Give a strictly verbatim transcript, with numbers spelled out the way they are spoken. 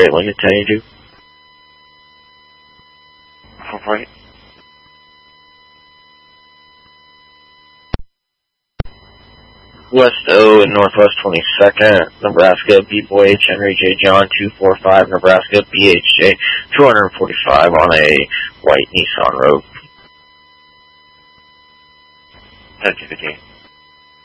eight Lincoln ten eighty-two. Alright. West O and Northwest twenty-second, Nebraska, B-Boy H. Henry J. John two forty-five, Nebraska, B H J two forty-five on a white Nissan Rogue. Activity.